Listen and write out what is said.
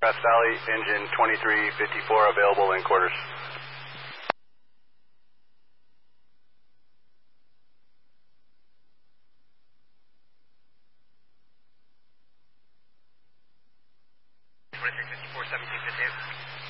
Grass Valley, engine 2354 available in quarters. Four 1758.